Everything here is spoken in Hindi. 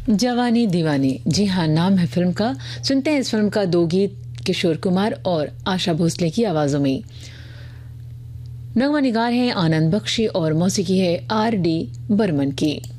जवानी दीवानी, जी हाँ, नाम है फिल्म का। सुनते हैं इस फिल्म का दो गीत किशोर कुमार और आशा भोसले की आवाजों में। नगमा निगार है आनंद बख्शी और मौसीकी है R.D. बर्मन की।